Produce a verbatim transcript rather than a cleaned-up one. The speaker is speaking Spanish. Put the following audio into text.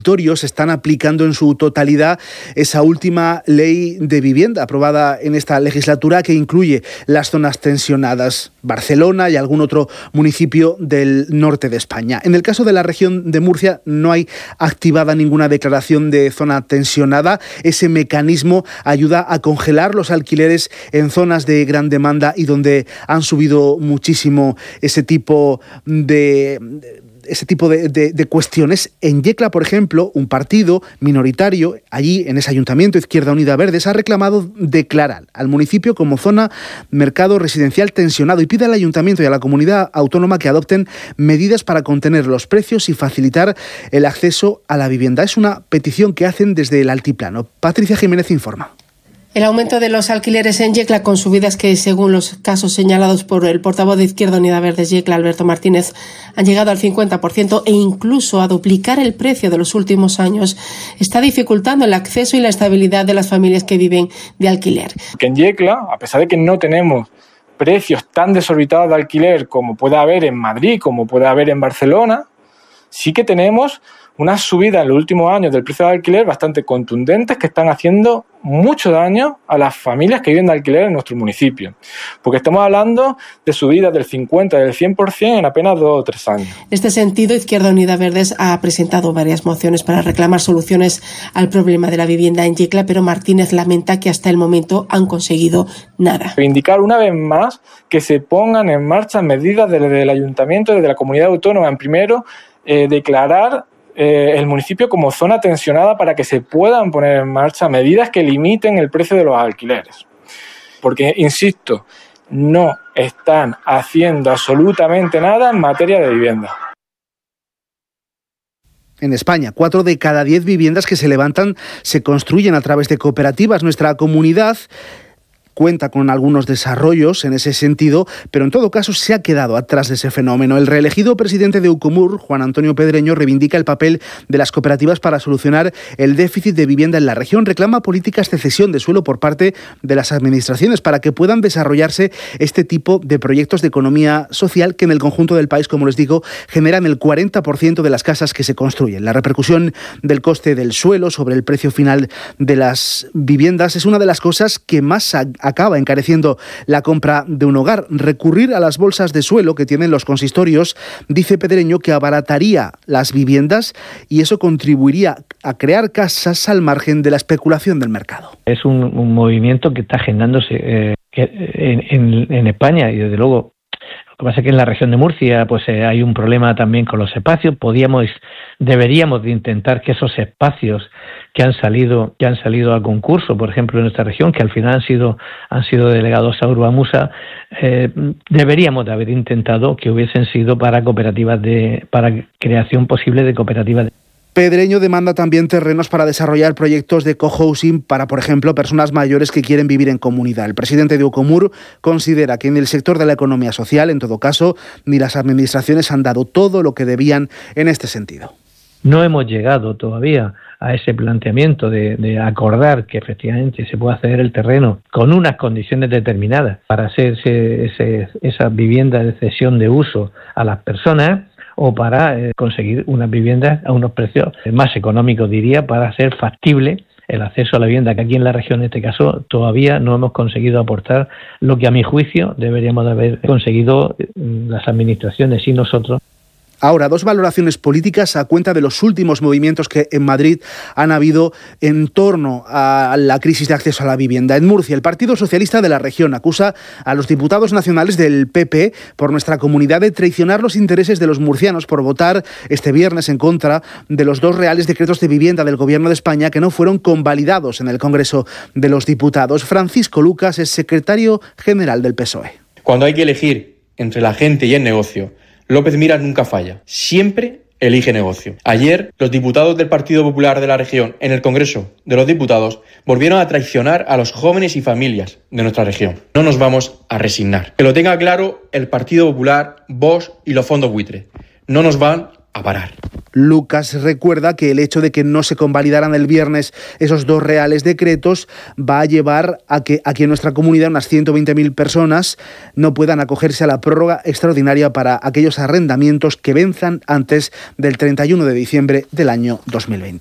Se están aplicando en su totalidad esa última ley de vivienda aprobada en esta legislatura que incluye las zonas tensionadas, Barcelona y algún otro municipio del norte de España. En el caso de la región de Murcia no hay activada ninguna declaración de zona tensionada. Ese mecanismo ayuda a congelar los alquileres en zonas de gran demanda y donde han subido muchísimo ese tipo de... ese tipo de, de, de cuestiones. En Yecla, por ejemplo, un partido minoritario, allí en ese ayuntamiento, Izquierda Unida Verdes, ha reclamado declarar al municipio como zona mercado residencial tensionado y pide al ayuntamiento y a la comunidad autónoma que adopten medidas para contener los precios y facilitar el acceso a la vivienda. Es una petición que hacen desde el altiplano. Patricia Jiménez informa. El aumento de los alquileres en Yecla, con subidas que, según los casos señalados por el portavoz de Izquierda Unida Verdes Yecla, Alberto Martínez, han llegado al cincuenta por ciento e incluso a duplicar el precio de los últimos años, está dificultando el acceso y la estabilidad de las familias que viven de alquiler. Que en Yecla, a pesar de que no tenemos precios tan desorbitados de alquiler como puede haber en Madrid, como puede haber en Barcelona, sí que tenemos una subida en los últimos años del precio de alquiler bastante contundentes que están haciendo mucho daño a las familias que viven de alquiler en nuestro municipio. Porque estamos hablando de subidas del cincuenta, del cien por ciento en apenas dos o tres años. En este sentido, Izquierda Unida Verdes ha presentado varias mociones para reclamar soluciones al problema de la vivienda en Yecla, pero Martínez lamenta que hasta el momento han conseguido nada. Indicar una vez más que se pongan en marcha medidas desde el ayuntamiento, desde la comunidad autónoma. En primero, eh, declarar Eh, el municipio como zona tensionada para que se puedan poner en marcha medidas que limiten el precio de los alquileres. Porque, insisto, no están haciendo absolutamente nada en materia de vivienda. En España, cuatro de cada diez viviendas que se levantan se construyen a través de cooperativas. Nuestra comunidad cuenta con algunos desarrollos en ese sentido, pero en todo caso se ha quedado atrás de ese fenómeno. El reelegido presidente de Ucomur, Juan Antonio Pedreño, reivindica el papel de las cooperativas para solucionar el déficit de vivienda en la región. Reclama políticas de cesión de suelo por parte de las administraciones para que puedan desarrollarse este tipo de proyectos de economía social que en el conjunto del país, como les digo, generan el cuarenta por ciento de las casas que se construyen. La repercusión del coste del suelo sobre el precio final de las viviendas es una de las cosas que más acaba encareciendo la compra de un hogar. Recurrir a las bolsas de suelo que tienen los consistorios, dice Pedreño, que abarataría las viviendas y eso contribuiría a crear casas al margen de la especulación del mercado. Es un, un movimiento que está generándose eh, en, en, en España y desde luego lo que pasa es que en la región de Murcia pues eh, hay un problema también con los espacios. Podíamos, deberíamos de intentar que esos espacios que han salido, que han salido a concurso, por ejemplo en nuestra región, que al final han sido, han sido delegados a Urbamusa, eh, deberíamos de haber intentado que hubiesen sido para cooperativas de, para creación posible de cooperativas de. Pedreño demanda también terrenos para desarrollar proyectos de cohousing para, por ejemplo, personas mayores que quieren vivir en comunidad. El presidente de Ucomur considera que en el sector de la economía social, en todo caso, ni las administraciones han dado todo lo que debían en este sentido. No hemos llegado todavía a ese planteamiento de, de acordar que efectivamente se pueda ceder el terreno con unas condiciones determinadas para hacer ese, ese, esa vivienda de cesión de uso a las personas, o para eh, conseguir unas viviendas a unos precios más económicos, diría, para hacer factible el acceso a la vivienda, que aquí en la región, en este caso, todavía no hemos conseguido aportar lo que a mi juicio deberíamos de haber conseguido las administraciones y nosotros. Ahora, dos valoraciones políticas a cuenta de los últimos movimientos que en Madrid han habido en torno a la crisis de acceso a la vivienda. En Murcia, el Partido Socialista de la región acusa a los diputados nacionales del P P por nuestra comunidad de traicionar los intereses de los murcianos por votar este viernes en contra de los dos reales decretos de vivienda del Gobierno de España que no fueron convalidados en el Congreso de los Diputados. Francisco Lucas es secretario general del P S O E. Cuando hay que elegir entre la gente y el negocio, López Miras nunca falla, siempre elige negocio. Ayer, los diputados del Partido Popular de la región en el Congreso de los Diputados volvieron a traicionar a los jóvenes y familias de nuestra región. No nos vamos a resignar. Que lo tenga claro el Partido Popular, Vox y los fondos buitre. No nos van a parar. Lucas recuerda que el hecho de que no se convalidaran el viernes esos dos reales decretos va a llevar a que aquí en nuestra comunidad unas ciento veinte mil personas no puedan acogerse a la prórroga extraordinaria para aquellos arrendamientos que venzan antes del treinta y uno de diciembre del año dos mil veinte.